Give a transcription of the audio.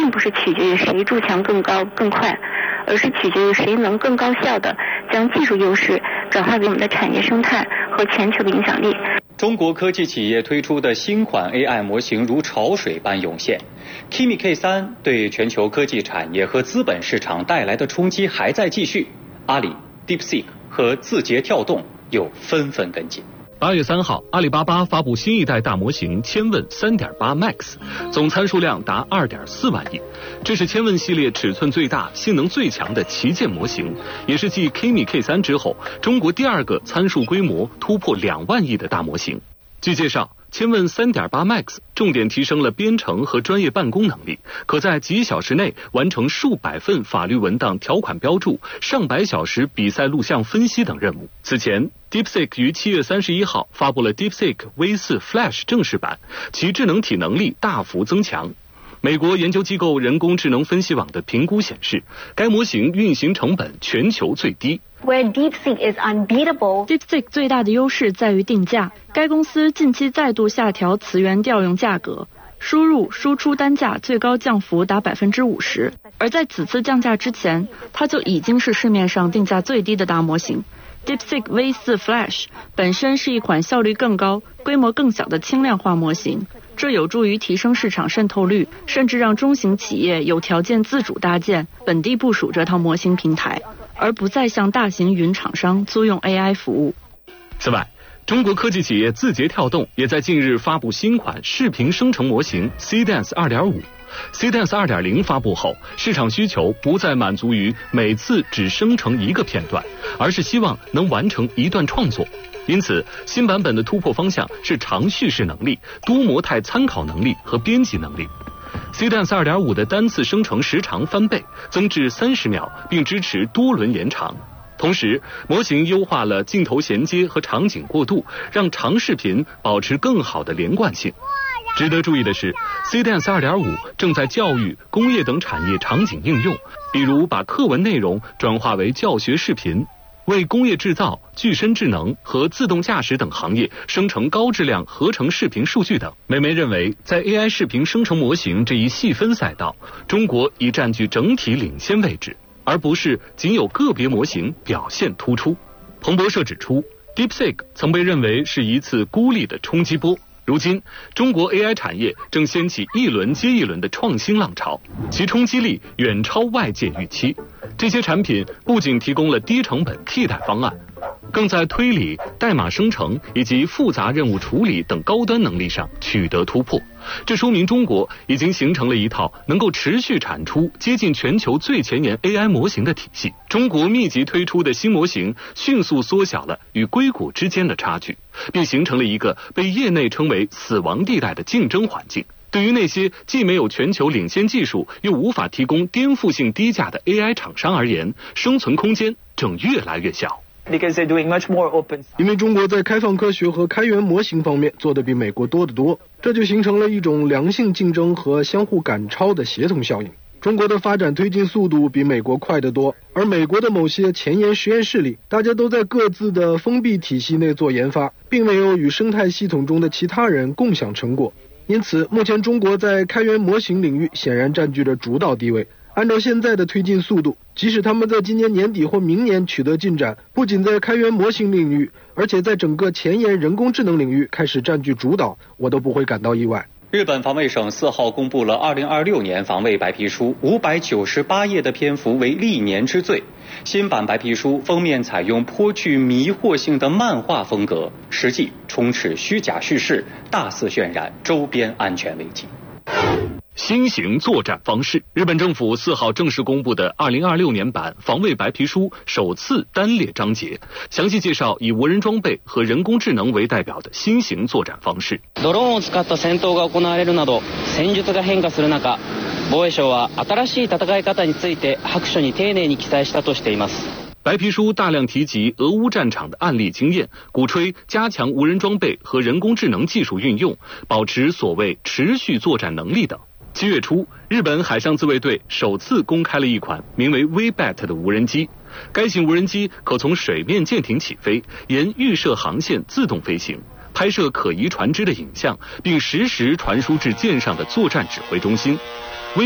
并不是取决于谁筑墙更高更快，而是取决于谁能更高效地将技术优势转化为我们的产业生态和全球的影响力。 中国科技企业推出的新款 AI 模型如潮水般涌现。Kimi K3 对全球科技产业和资本市场带来的冲击还在继续，阿里、DeepSeek 和字节跳动又纷纷跟进。 8月3号，阿里巴巴发布新一代大模型千问 3.8 Max， 总参数量达 2.4 万亿。这是千问系列尺寸最大、性能最强的旗舰模型，也是继 Kimi K3 之后，中国第二个参数规模突破2万亿的大模型。据介绍，千问 3.8 Max 重点提升了编程和专业办公能力，可在几小时内完成数百份法律文档条款标注、上百小时比赛录像分析等任务。此前 DeepSeek 于7月31号发布了 DeepSeek V4 Flash 正式版，其智能体能力大幅增强。美国研究机构人工智能分析网的评估显示，该模型运行成本全球最低。 Where DeepSeek is unbeatable. DeepSeek 最大的优势在于定价，该公司近期再度下调词源调用价格，输入输出单价最高降幅达 50%， 而在此次降价之前，它就已经是市面上定价最低的大模型。DeepSeek V4 Flash 本身是一款效率更高、规模更小的轻量化模型，这有助于提升市场渗透率，甚至让中型企业有条件自主搭建、本地部署这套模型平台，而不再向大型云厂商租用 AI 服务。 此外，中国科技企业字节跳动也在近日发布新款视频生成模型 Cadence 2.5。Cadence 2.0 发布后，市场需求不再满足于每次只生成一个片段，而是希望能完成一段创作。因此，新版本的突破方向是长叙事能力、多模态参考能力和编辑能力。Cadence 2.5 的单次生成时长翻倍，增至30秒，并支持多轮延长。同时，模型优化了镜头衔接和场景过渡，让长视频保持更好的连贯性。值得注意的是 ，Cadence 2.5 正在教育、工业等产业场景应用，比如把课文内容转化为教学视频，为工业制造、具身智能和自动驾驶等行业生成高质量合成视频数据等。梅梅认为，在 AI 视频生成模型这一细分赛道，中国已占据整体领先位置，而不是仅有个别模型表现突出。彭博社指出 ，DeepSeek 曾被认为是一次孤立的冲击波。如今，中国 AI 产业正掀起一轮接一轮的创新浪潮，其冲击力远超外界预期。这些产品不仅提供了低成本替代方案，更在推理、代码生成以及复杂任务处理等高端能力上取得突破。这说明中国已经形成了一套能够持续产出接近全球最前沿 AI 模型的体系。中国密集推出的新模型迅速缩小了与硅谷之间的差距，并形成了一个被业内称为死亡地带的竞争环境。对于那些既没有全球领先技术，又无法提供颠覆性低价的 AI 厂商而言，生存空间正越来越小。 因为中国在开放科学和开源模型方面做得比美国多得多，这就形成了一种良性竞争和相互赶超的协同效应。中国的发展推进速度比美国快得多，而美国的某些前沿实验室里，大家都在各自的封闭体系内做研发，并没有与生态系统中的其他人共享成果。因此，目前中国在开源模型领域显然占据着主导地位。按照现在的推进速度，即使他们在今年年底或明年取得进展，不仅在开源模型领域，而且在整个前沿人工智能领域开始占据主导，我都不会感到意外。 日本防卫省4号公布了2026年防卫白皮书，598页的篇幅为历年之最。新版白皮书封面采用颇具迷惑性的漫画风格，实际充斥虚假叙事，大肆渲染周边安全危机。 新型作战方式，日本政府4号正式公布的2026年版防卫白皮书首次单列章节，详细介绍以无人装备和人工智能为代表的新型作战方式。 ドローンを使った戦闘が行われるなど、戦術が変化する中、防衛省は新しい戦い方について白書に丁寧に記載したとしています。 白皮书大量提及俄乌战场的案例经验，鼓吹加强无人装备和人工智能技术运用，保持所谓持续作战能力等。7月初，日本海上自卫队首次公开了一款名为 V-BAT 的无人机。该型无人机可从水面舰艇起飞，沿预设航线自动飞行，拍摄可疑船只的影像，并实时传输至舰上的作战指挥中心。